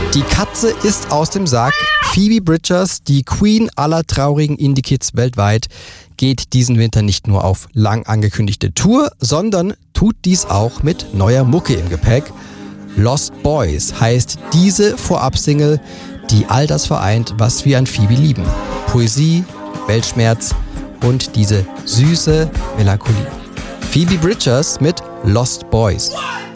Die Katze ist aus dem Sack. Phoebe Bridgers, die Queen aller traurigen Indie-Kids weltweit, geht diesen Winter nicht nur auf lang angekündigte Tour, sondern tut dies auch mit neuer Mucke im Gepäck. Lost Boys heißt diese Vorab-Single, die all das vereint, was wir an Phoebe lieben. Poesie, Weltschmerz und diese süße Melancholie. Phoebe Bridgers mit Lost Boys.